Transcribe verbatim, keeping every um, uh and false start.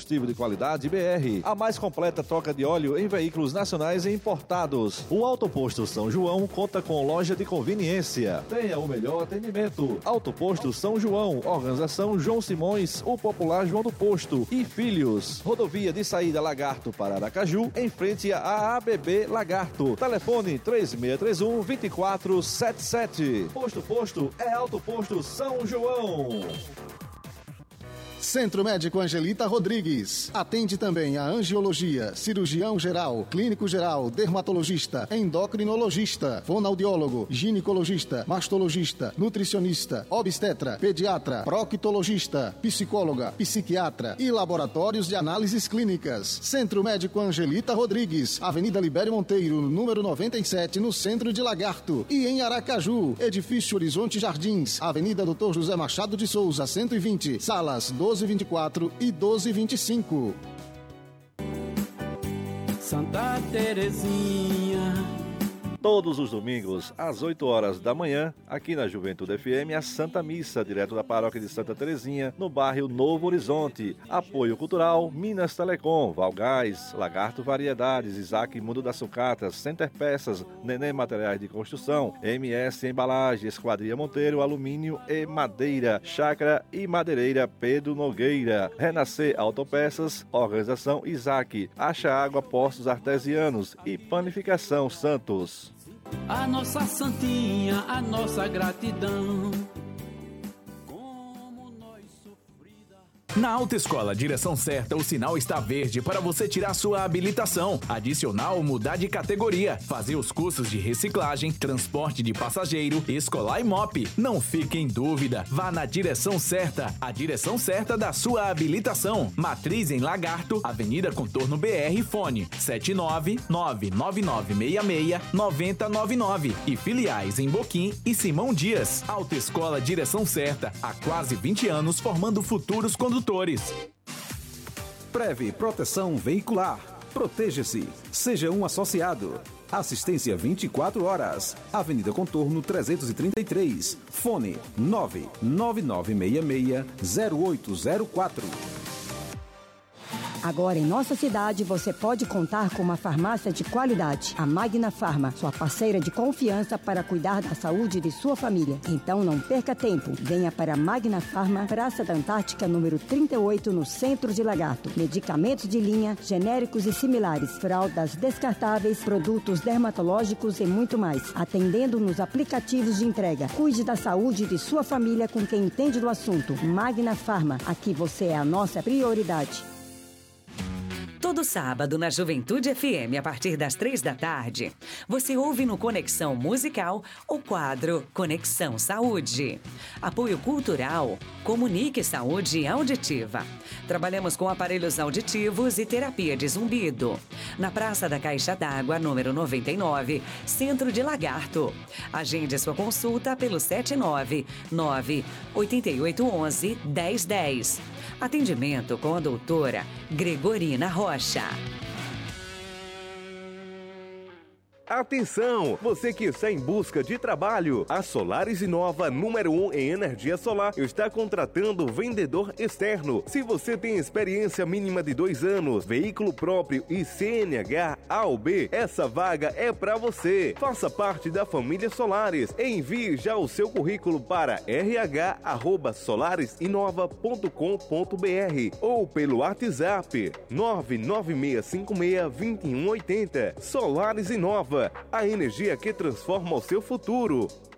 Combustível de Qualidade B R, a mais completa troca de óleo em veículos nacionais e importados. O Autoposto São João conta com loja de conveniência. Tenha o melhor atendimento. Autoposto São João, Organização João Simões, o popular João do Posto e Filhos. Rodovia de saída Lagarto para Aracaju, em frente à A B B Lagarto. Telefone três seis três um, dois quatro sete sete. Posto Posto é Autoposto São João. Centro Médico Angelita Rodrigues. Atende também a angiologia, cirurgião geral, clínico geral, dermatologista, endocrinologista, fonoaudiólogo, ginecologista, mastologista, nutricionista, obstetra, pediatra, proctologista, psicóloga, psiquiatra e laboratórios de análises clínicas. Centro Médico Angelita Rodrigues, Avenida Libério Monteiro, número noventa e sete, no centro de Lagarto. E em Aracaju, Edifício Horizonte Jardins, Avenida Doutor José Machado de Souza, cento e vinte, salas doze e vinte e quatro e doze e vinte e cinco. Santa Terezinha. Todos os domingos, às oito horas da manhã, aqui na Juventude F M, a Santa Missa, direto da Paróquia de Santa Terezinha, no bairro Novo Horizonte. Apoio cultural, Minas Telecom, Valgás, Lagarto Variedades, Isaac Mundo das Sucatas, Center Peças, Neném Materiais de Construção, M S Embalagem, Esquadria Monteiro, Alumínio e Madeira, Chácara e Madeireira Pedro Nogueira, Renascer Autopeças, Organização Isaac, Acha Água Postos Artesianos e Panificação Santos. A nossa santinha, a nossa gratidão. Na Autoescola Direção Certa, o sinal está verde para você tirar sua habilitação, adicionar ou mudar de categoria, fazer os cursos de reciclagem, transporte de passageiro, escolar e mop. Não fique em dúvida, vá na Direção Certa, a direção certa da sua habilitação. Matriz em Lagarto, Avenida Contorno B R, fone sete nove nove nove nove seis seis nove zero nove nove e filiais em Boquim e Simão Dias. Autoescola Direção Certa, há quase vinte anos formando futuros condutores. Preve Proteção Veicular. Proteja-se. Seja um associado. Assistência vinte e quatro horas. Avenida Contorno trezentos e trinta e três. Fone nove nove nove seis seis zero oito zero quatro. Agora, em nossa cidade, você pode contar com uma farmácia de qualidade. A Magna Farma, sua parceira de confiança para cuidar da saúde de sua família. Então, não perca tempo. Venha para a Magna Farma, Praça da Antártica, número trinta e oito, no centro de Lagarto. Medicamentos de linha, genéricos e similares, fraldas descartáveis, produtos dermatológicos e muito mais. Atendendo nos aplicativos de entrega. Cuide da saúde de sua família com quem entende do assunto. Magna Farma, aqui você é a nossa prioridade. Todo sábado, na Juventude F M, a partir das três da tarde, você ouve no Conexão Musical o quadro Conexão Saúde. Apoio cultural, Comunique Saúde Auditiva. Trabalhamos com aparelhos auditivos e terapia de zumbido. Na Praça da Caixa d'Água, número noventa e nove, Centro de Lagarto. Agende sua consulta pelo sete nove nove oito oito um um um zero um zero. Atendimento com a doutora Gregorina Rocha. Atenção! Você que está em busca de trabalho, a Solaris Inova, número um em energia solar, está contratando vendedor externo. Se você tem experiência mínima de dois anos, veículo próprio e C N H A ou B, essa vaga é para você. Faça parte da família Solaris. Envie já o seu currículo para r h arroba solaris inova ponto com ponto b r ou pelo WhatsApp nove nove seis cinco seis dois um oito zero. Solaris Inova, a energia que transforma o seu futuro.